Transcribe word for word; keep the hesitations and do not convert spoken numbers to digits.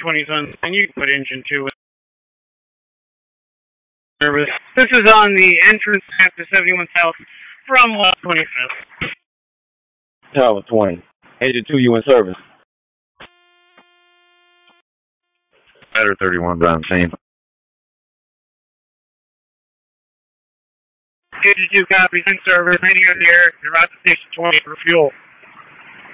twenties on, and you can put engine two in service. This is on the entrance path to seventy-one South from Lot twenty-fifth. Tower twenty. Engine two, you in service. Better thirty-one, Brown, same. fifty-two copies in service. Radio there. You're out to station twenty for fuel.